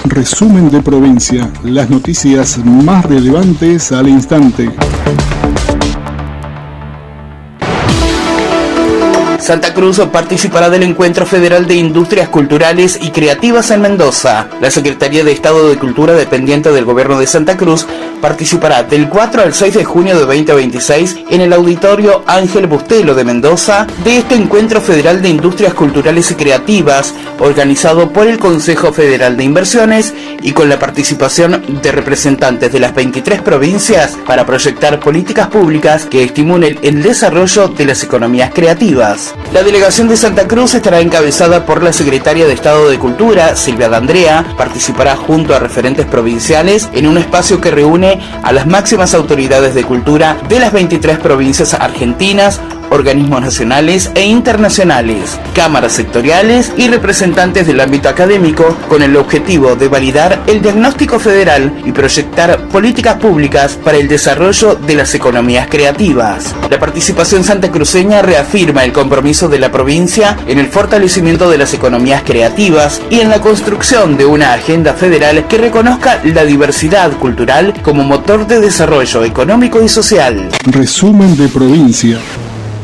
Resumen de provincia, las noticias más relevantes al instante. Santa Cruz participará del Encuentro Federal de Industrias Culturales y Creativas en Mendoza. La Secretaría de Estado de Cultura, dependiente del Gobierno de Santa Cruz, participará del 4 al 6 de junio de 2026 en el Auditorio Ángel Bustelo de Mendoza de este Encuentro Federal de Industrias Culturales y Creativas, organizado por el Consejo Federal de Inversiones y con la participación de representantes de las 23 provincias para proyectar políticas públicas que estimulen el desarrollo de las economías creativas. La delegación de Santa Cruz estará encabezada por la Secretaria de Estado de Cultura, Silvia D'Andrea. Participará junto a referentes provinciales en un espacio que reúne a las máximas autoridades de cultura de las 23 provincias argentinas, organismos nacionales e internacionales, cámaras sectoriales y representantes del ámbito académico, con el objetivo de validar el diagnóstico federal y proyectar políticas públicas para el desarrollo de las economías creativas. La participación santacruceña reafirma el compromiso de la provincia en el fortalecimiento de las economías creativas y en la construcción de una agenda federal que reconozca la diversidad cultural como motor de desarrollo económico y social. Resumen de provincia.